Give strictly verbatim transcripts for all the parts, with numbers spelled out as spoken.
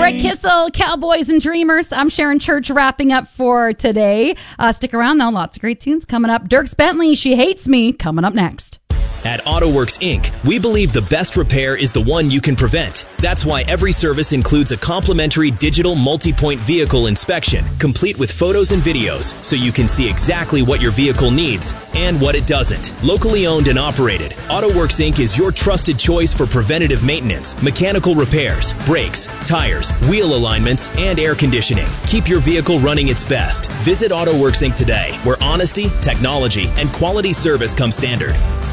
right, Kissel, Cowboys and Dreamers. I'm Sharon Church wrapping up for today. Uh, stick around, though. Lots of great tunes coming up. Dierks Bentley, She Hates Me, coming up next. At AutoWorks Incorporated, we believe the best repair is the one you can prevent. That's why every service includes a complimentary digital multi-point vehicle inspection, complete with photos and videos, so you can see exactly what your vehicle needs and what it doesn't. Locally owned and operated, AutoWorks Incorporated is your trusted choice for preventative maintenance, mechanical repairs, brakes, tires, wheel alignments, and air conditioning. Keep your vehicle running its best. Visit AutoWorks Incorporated today, where honesty, technology, and quality service come standard.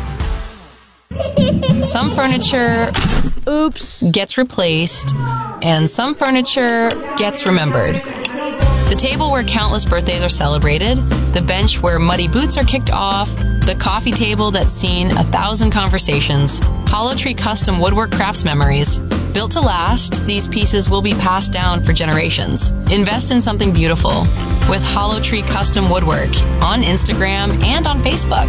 Some furniture, oops, gets replaced, and some furniture gets remembered. The table where countless birthdays are celebrated, the bench where muddy boots are kicked off, the coffee table that's seen a thousand conversations. Hollow Tree Custom Woodwork crafts memories. Built to last, these pieces will be passed down for generations. Invest in something beautiful with Hollow Tree Custom Woodwork on Instagram and on Facebook.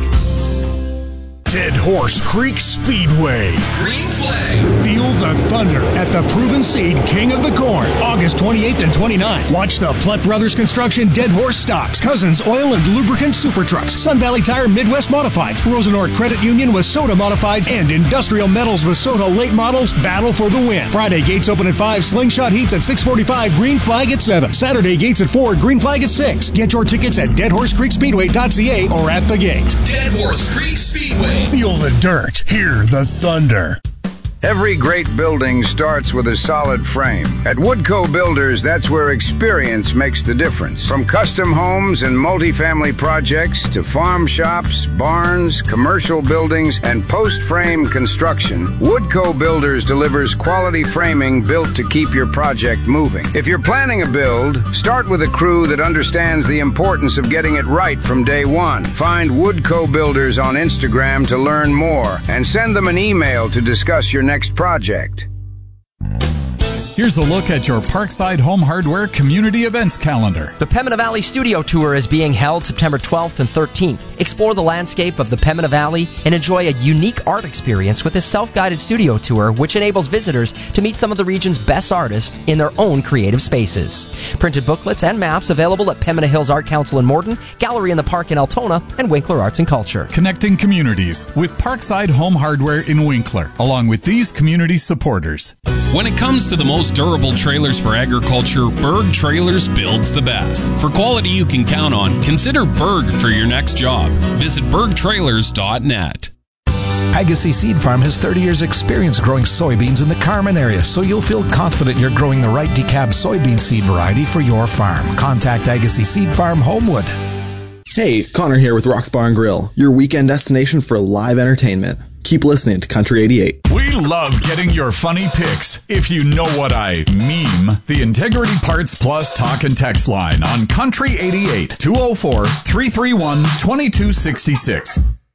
Dead Horse Creek Speedway. Green flag. Feel the thunder at the Proven Seed King of the Corn, August twenty-eighth and twenty-ninth. Watch the Plutt Brothers Construction Dead Horse Stocks, Cousins Oil and Lubricant Super Trucks, Sun Valley Tire Midwest Modifieds, Rosenort Credit Union with Soda Modifieds, and Industrial Metals with Soda Late Models battle for the win. Friday, gates open at five, Slingshot Heats at six forty-five, Green Flag at seven. Saturday, gates at four, Green Flag at six. Get your tickets at dead horse creek speedway dot c a or at the gate. Dead Horse Creek Speedway. Feel the dirt. Hear the thunder. Every great building starts with a solid frame. At Woodco Builders, that's where experience makes the difference. From custom homes and multifamily projects to farm shops, barns, commercial buildings, and post-frame construction, Woodco Builders delivers quality framing built to keep your project moving. If you're planning a build, start with a crew that understands the importance of getting it right from day one. Find Woodco Builders on Instagram to learn more and send them an email to discuss your next project. Here's a look at your Parkside Home Hardware Community Events calendar. The Pembina Valley Studio Tour is being held September twelfth and thirteenth. Explore the landscape of the Pembina Valley and enjoy a unique art experience with this self-guided studio tour, which enables visitors to meet some of the region's best artists in their own creative spaces. Printed booklets and maps available at Pembina Hills Art Council in Morton, Gallery in the Park in Altona, and Winkler Arts and Culture. Connecting communities with Parkside Home Hardware in Winkler, along with these community supporters. When it comes to the most durable trailers for agriculture, Berg Trailers builds the best. For quality you can count on, consider Berg for your next job. Visit berg trailers dot net. Agassi Seed Farm has thirty years experience growing soybeans in the Carmen area, so you'll feel confident you're growing the right decab soybean seed variety for your farm. Contact Agassi Seed Farm, Homewood. Hey, Connor here with Rock's Bar and Grill, your weekend destination for live entertainment. Keep listening to Country eighty-eight. We love getting your funny pics. If you know what I meme, the Integrity Parts Plus talk and text line on Country eighty-eight, two oh four, three three one, two two six six.